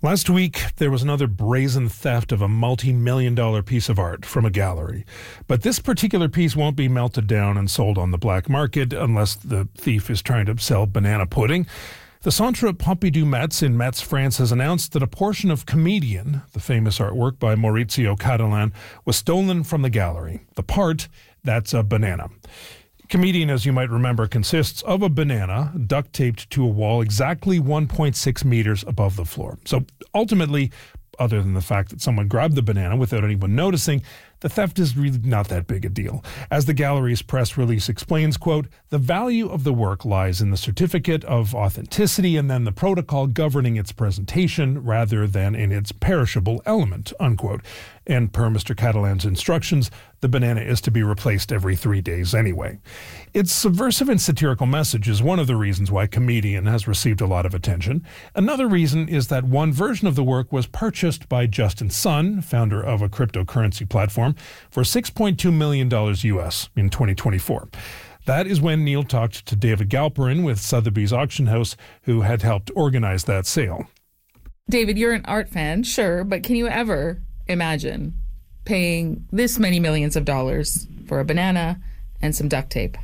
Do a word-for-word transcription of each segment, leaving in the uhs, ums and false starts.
Last week, there was another brazen theft of a multi-million dollar piece of art from a gallery. But this particular piece won't be melted down and sold on the black market unless the thief is trying to sell banana pudding. The Centre Pompidou Metz in Metz, France has announced that a portion of Comedian, the famous artwork by Maurizio Cattelan, was stolen from the gallery. The part, that's a banana. Comedian, as you might remember, consists of a banana duct taped to a wall exactly one point six meters above the floor. So ultimately, other than the fact that someone grabbed the banana without anyone noticing, the theft is really not that big a deal. As the gallery's press release explains, quote, the value of the work lies in the certificate of authenticity and then the protocol governing its presentation rather than in its perishable element, unquote. And per Mister Cattelan's instructions, the banana is to be replaced every three days anyway. Its subversive and satirical message is one of the reasons why Comedian has received a lot of attention. Another reason is that one version of the work was purchased by Justin Sun, founder of a cryptocurrency platform, for six point two million dollars U S in twenty twenty-four. That is when Neil talked to David Galperin with Sotheby's Auction House, who had helped organize that sale. David, you're an art fan, sure, but can you ever imagine paying this many millions of dollars for a banana and some duct tape?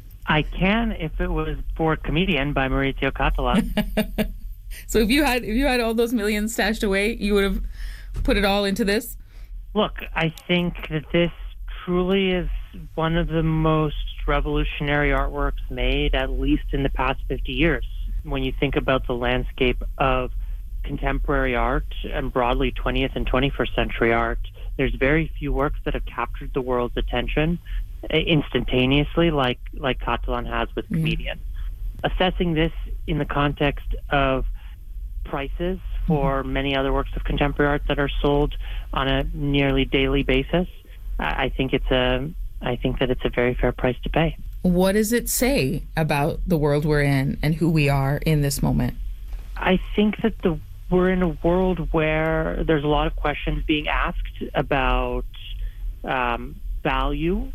I can if it was for Comedian by Maurizio Cattelan. So if you had if you had all those millions stashed away, you would have put it all into this? Look, I think that this truly is one of the most revolutionary artworks made, at least in the past fifty years. When you think about the landscape of contemporary art and broadly twentieth and twenty-first century art, there's very few works that have captured the world's attention instantaneously like like Cattelan has with Comedian. Mm. Assessing this in the context of prices for mm-hmm. many other works of contemporary art that are sold on a nearly daily basis, I think it's a I think that it's a very fair price to pay. What does it say about the world we're in and who we are in this moment? I think that the we're in a world where there's a lot of questions being asked about um, value,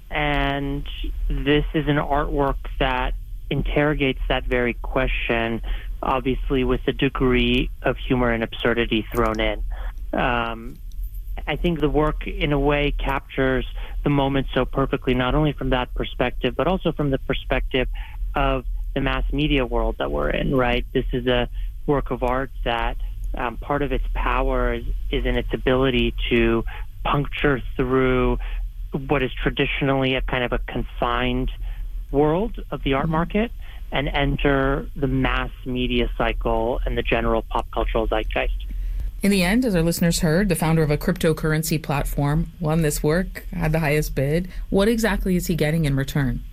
and this is an artwork that interrogates that very question, obviously with a degree of humor and absurdity thrown in. Um, I think the work, in a way, captures the moment so perfectly, not only from that perspective, but also from the perspective of the mass media world that we're in, right? This is a work of art that um, part of its power is, is in its ability to puncture through what is traditionally a kind of a confined world of the art market and enter the mass media cycle and the general pop cultural zeitgeist. In the end, as our listeners heard, the founder of a cryptocurrency platform won this work, had the highest bid. What exactly is he getting in return?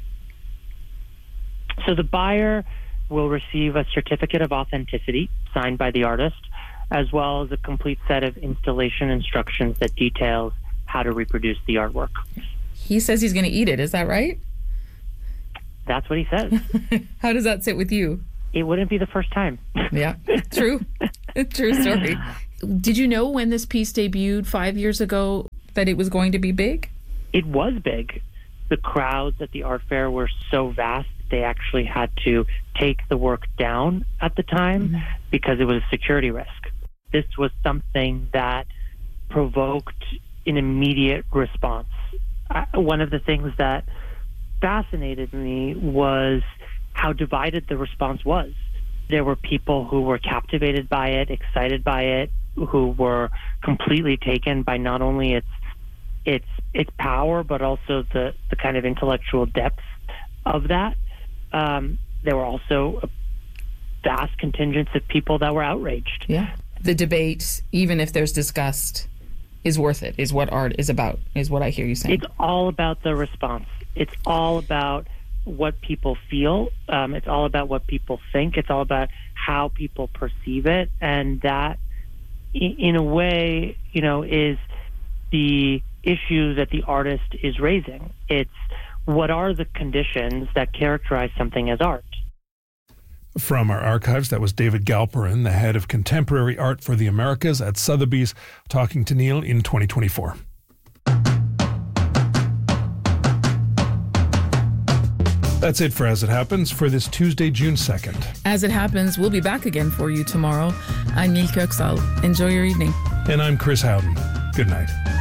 So the buyer will receive a certificate of authenticity signed by the artist, as well as a complete set of installation instructions that details how to reproduce the artwork. He says he's going to eat it. Is that right? That's what he says. How does that sit with you? It wouldn't be the first time. Yeah, true. True story. Did you know when this piece debuted five years ago that it was going to be big? It was big. The crowds at the art fair were so vast, they actually had to take the work down at the time mm-hmm. because it was a security risk. This was something that provoked an immediate response. Uh, one of the things that fascinated me was how divided the response was. There were people who were captivated by it, excited by it, who were completely taken by not only its its its power, but also the, the kind of intellectual depth of that. Um, there were also vast contingents of people that were outraged. Yeah. The debate, even if there's disgust, is worth it, is what art is about, is what I hear you saying. It's all about the response. It's all about what people feel. Um, it's all about what people think. It's all about how people perceive it. And that, in, in a way, you know, is the issue that the artist is raising. It's what are the conditions that characterize something as art? From our archives, that was David Galperin, the head of contemporary art for the Americas at Sotheby's, talking to Neil in twenty twenty-four. That's it for As It Happens for this Tuesday, June second. As It Happens, we'll be back again for you tomorrow. I'm Nil Köksal. Enjoy your evening. And I'm Chris Howden. Good night.